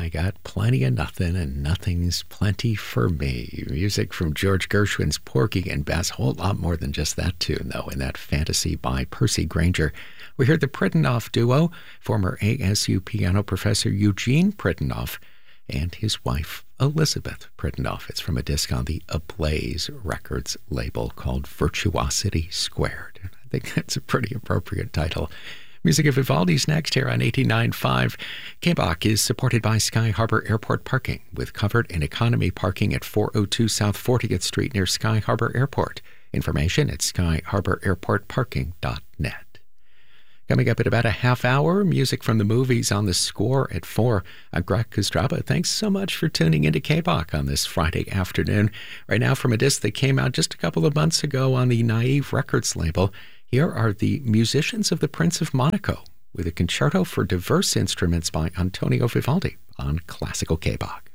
I got plenty of nothing, and nothing's plenty for me. Music from George Gershwin's Porgy and Bess. A whole lot more than just that tune, though, in that Fantasy by Percy Grainger. We heard the Pridenoff duo, former ASU piano professor Eugene Pridenoff and his wife, Elizabeth Pridenoff. It's from a disc on the Ablaze Records label called Virtuosity Squared. I think that's a pretty appropriate title. Music of Vivaldi's next here on 89.5. KBOC is supported by Sky Harbor Airport Parking, with covered and economy parking at 402 South 40th Street near Sky Harbor Airport. Information at skyharbораirportparking.net. Coming up in about a half hour, music from the movies on the score at 4. I'm Greg Kostraba. Thanks so much for tuning into KBOC on this Friday afternoon. Right now, from a disc that came out just a couple of months ago on the Naive Records label, here are the Musicians of the Prince of Monaco with a concerto for diverse instruments by Antonio Vivaldi on Classical KBOC.